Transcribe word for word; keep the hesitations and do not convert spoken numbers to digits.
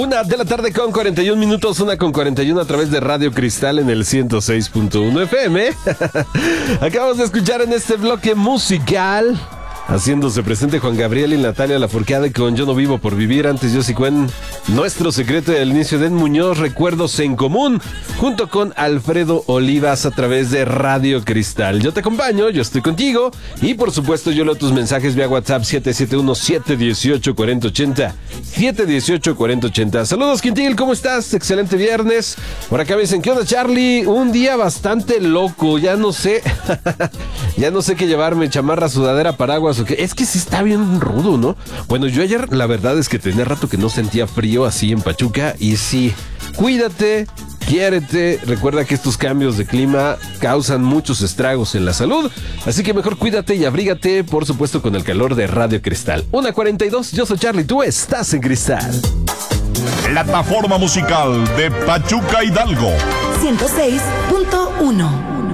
Una de la tarde con cuarenta y un minutos, una con cuarenta y uno a través de Radio Cristal en el ciento seis punto uno F M. Acabamos de escuchar en este bloque musical, haciéndose presente Juan Gabriel y Natalia Lafourcade con Yo no vivo por vivir. Antes Yossi Cuen, Nuestro secreto del inicio de Muñoz, Recuerdos en común, junto con Alfredo Olivas a través de Radio Cristal. Yo te acompaño, yo estoy contigo y por supuesto yo leo tus mensajes vía WhatsApp siete siete uno, siete uno ocho, cuatro cero ocho cero, siete uno ocho, cuatro cero ocho cero. Saludos, Quintil, ¿cómo estás? Excelente viernes. Por acá me dicen, ¿qué onda, Charlie? Un día bastante loco, ya no sé, ya no sé qué llevarme, chamarra, sudadera, paraguas o qué. Es que sí está bien rudo, ¿no? Bueno, yo ayer la verdad es que tenía rato que no sentía frío así en Pachuca y sí, cuídate, quiérete, recuerda que estos cambios de clima causan muchos estragos en la salud, así que mejor cuídate y abrígate, por supuesto con el calor de Radio Cristal. una cuarenta y dos, yo soy Charlie, tú estás en Cristal. Plataforma musical de Pachuca Hidalgo ciento seis punto uno.